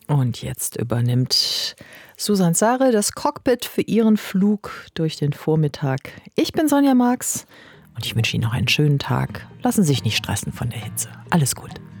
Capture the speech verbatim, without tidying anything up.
Und jetzt übernimmt Susan Sare das Cockpit für ihren Flug durch den Vormittag. Ich bin Sonja Marx und ich wünsche Ihnen noch einen schönen Tag. Lassen Sie sich nicht stressen von der Hitze. Alles gut.